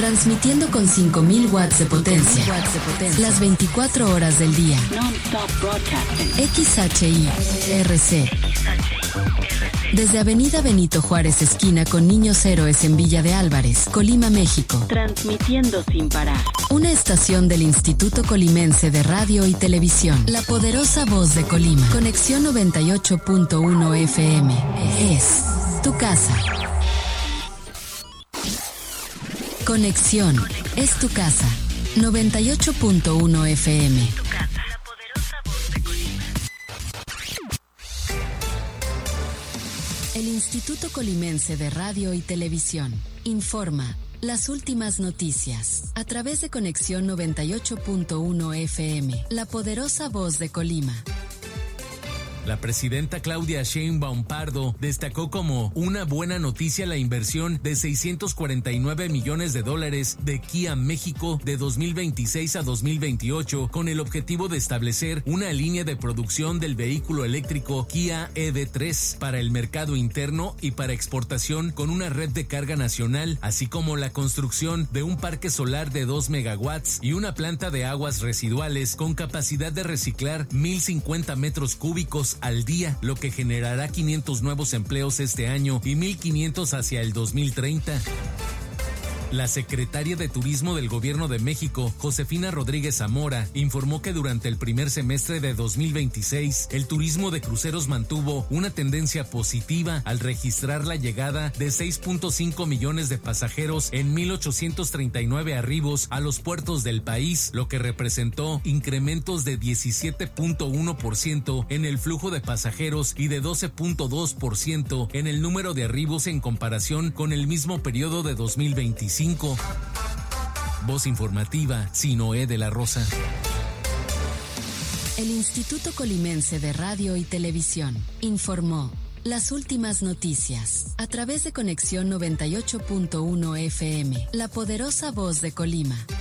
Transmitiendo con 5.000 watts de potencia. Las 24 horas del día. XHI-RC. Desde Avenida Benito Juárez, esquina con Niños Héroes en Villa de Álvarez, Colima, México. Transmitiendo sin parar. Una estación del Instituto Colimense de Radio y Televisión. La poderosa voz de Colima. Conexión 98.1 FM. Es tu casa. Conexión es tu casa. 98.1 FM. Tu casa. La poderosa voz de Colima. El Instituto Colimense de Radio y Televisión informa las últimas noticias a través de Conexión 98.1 FM. La poderosa voz de Colima. La presidenta Claudia Sheinbaum Pardo destacó como una buena noticia la inversión de $649 millones de Kia México de 2026 a 2028 con el objetivo de establecer una línea de producción del vehículo eléctrico Kia EV3 para el mercado interno y para exportación con una red de carga nacional, así como la construcción de un parque solar de 2 megawatts y una planta de aguas residuales con capacidad de reciclar 1,050 metros cúbicos al día, lo que generará 500 nuevos empleos este año y 1,500 hacia el 2030. La secretaria de Turismo del Gobierno de México, Josefina Rodríguez Zamora, informó que durante el primer semestre de 2026, el turismo de cruceros mantuvo una tendencia positiva al registrar la llegada de 6.5 millones de pasajeros en 1,839 arribos a los puertos del país, lo que representó incrementos de 17.1% en el flujo de pasajeros y de 12.2% en el número de arribos en comparación con el mismo periodo de 2025. Voz informativa, Sinoé de la Rosa. El Instituto Colimense de Radio y Televisión informó las últimas noticias a través de Conexión 98.1 FM. La poderosa voz de Colima.